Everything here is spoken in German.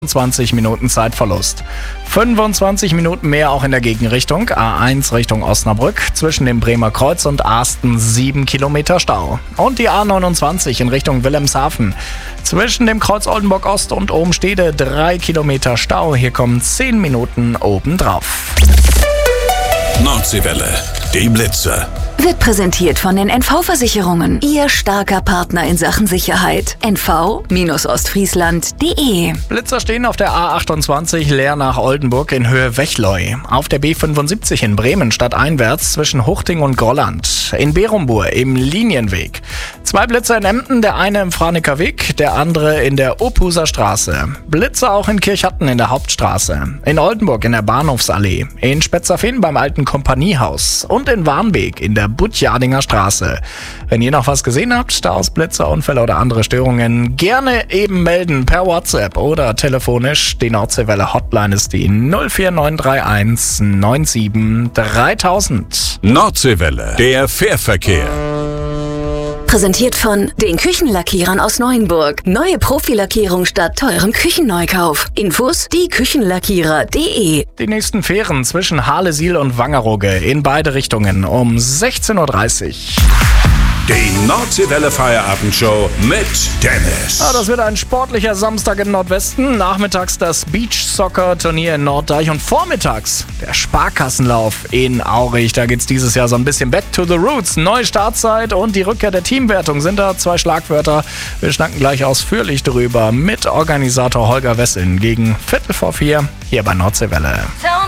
20 Minuten Zeitverlust. 25 Minuten mehr auch in der Gegenrichtung. A1 Richtung Osnabrück. Zwischen dem Bremer Kreuz und Asten 7 Kilometer Stau. Und die A29 in Richtung Wilhelmshaven. Zwischen dem Kreuz Oldenburg Ost und Obenstede 3 Kilometer Stau. Hier kommen 10 Minuten obendrauf. Nordseewelle, die Blitzer. Wird präsentiert von den NV-Versicherungen. Ihr starker Partner in Sachen Sicherheit. NV-Ostfriesland.de. Blitzer stehen auf der A28 leer nach Oldenburg in Höhe Wechleu. Auf der B75 in Bremen stadteinwärts zwischen Huchting und Grolland. In Berumbur im Linienweg. 2 Blitzer in Emden, der eine im Franeker Weg, der andere in der Ophuser Straße. Blitzer auch in Kirchhatten in der Hauptstraße. In Oldenburg in der Bahnhofsallee. In Spetzerfehn beim alten Kompaniehaus. Und in Warnbeek in der Butjardinger Straße. Wenn ihr noch was gesehen habt, da aus Blitzer, Unfälle oder andere Störungen, gerne eben melden per WhatsApp oder telefonisch. Die Nordseewelle Hotline ist die 04931 97 3000. Nordseewelle, der Fährverkehr. Präsentiert von den Küchenlackierern aus Neuenburg. Neue Profilackierung statt teurem Küchenneukauf. Infos dieküchenlackierer.de. Die nächsten Fähren zwischen Harlesiel und Wangerooge in beide Richtungen um 16.30 Uhr. Die Nordseewelle Feierabendshow mit Dennis. Das wird ein sportlicher Samstag im Nordwesten. Nachmittags das Beach-Soccer-Turnier in Norddeich und vormittags der Sparkassenlauf in Aurich. Da geht's dieses Jahr so ein bisschen back to the roots. Neue Startzeit und die Rückkehr der Teamwertung sind da 2 Schlagwörter. Wir schnacken gleich ausführlich drüber mit Organisator Holger Wesseln gegen 3:45 hier bei Nordseewelle.